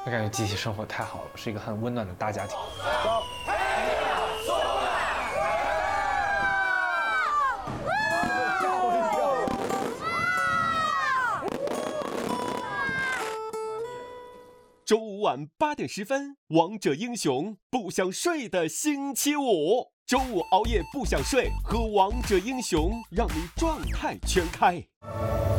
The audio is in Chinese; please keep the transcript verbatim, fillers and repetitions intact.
我感觉集体生活太好了，是一个很温暖的大家庭。 周五晚八点十分，王者英雄不想睡的星期五，周五熬夜不想睡，喝王者英雄让你状态全开。